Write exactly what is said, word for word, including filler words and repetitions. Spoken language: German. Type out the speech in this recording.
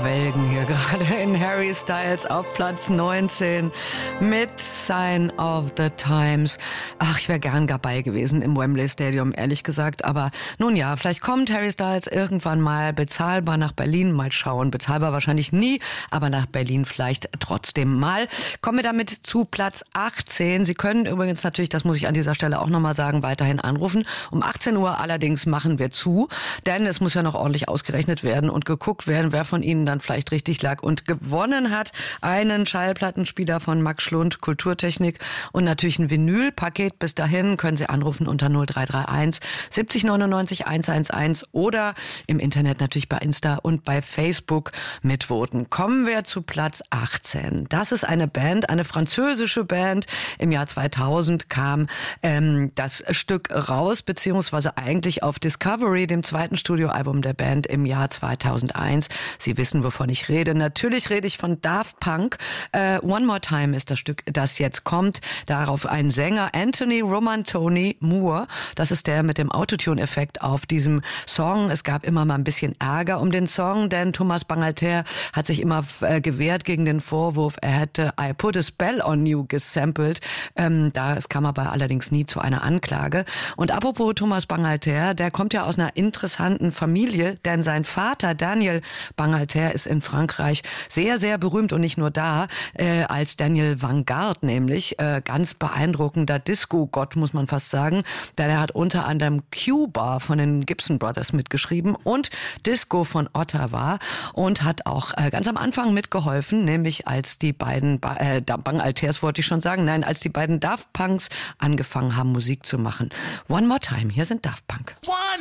schwelgen hier gerade in Harry Styles auf Platz neunzehn mit Sign of the Times. Ach, ich wäre gern dabei gewesen im Wembley Stadium, ehrlich gesagt. Aber nun ja, vielleicht kommt Harry Styles irgendwann mal bezahlbar nach Berlin. Mal schauen. Bezahlbar wahrscheinlich nie, aber nach Berlin vielleicht trotzdem mal. Kommen wir damit zu Platz achtzehn. Sie können übrigens natürlich, das muss ich an dieser Stelle auch nochmal sagen, weiterhin anrufen. Um achtzehn Uhr allerdings machen wir zu, denn es muss ja noch ordentlich ausgerechnet werden und geguckt werden, wer von Ihnen dann vielleicht richtig lag und gewonnen hat. Einen Schallplattenspieler von Max Schlund, Kulturtechnik und natürlich ein Vinylpaket. Bis dahin können Sie anrufen unter null drei drei eins siebzig neunundneunzig hundertelf oder im Internet natürlich bei Insta und bei Facebook mitvoten. Kommen wir zu Platz achtzehn. Das ist eine Band, eine französische Band. Im Jahr zweitausend kam ähm, das Stück raus, beziehungsweise eigentlich auf Discovery, dem zweiten Studioalbum der Band im Jahr zweitausendeins. Sie wissen, wovon ich rede. Natürlich rede ich von Daft Punk. Äh, One More Time ist das Stück, das jetzt kommt. Darauf ein Sänger, Anthony Romantoni Moore. Das ist der mit dem Autotune-Effekt auf diesem Song. Es gab immer mal ein bisschen Ärger um den Song, denn Thomas Bangalter hat sich immer äh, gewehrt gegen den Vorwurf, er hätte I Put a Spell on You gesampelt. Ähm, da es kam aber allerdings nie zu einer Anklage. Und apropos Thomas Bangalter, der kommt ja aus einer interessanten Familie, denn sein Vater Daniel Bangalter ist in Frankreich sehr, sehr berühmt und nicht nur da, äh, als Daniel Vanguard nämlich. Äh, ganz beeindruckender Disco-Gott, muss man fast sagen, denn er hat unter anderem Cuba von den Gibson Brothers mitgeschrieben und Disco von Ottawa und hat auch äh, ganz am Anfang mitgeholfen, nämlich als die beiden ba- äh, Bangalters, wollte ich schon sagen, nein, als die beiden Daft Punks angefangen haben, Musik zu machen. One More Time, hier sind Daft Punk. One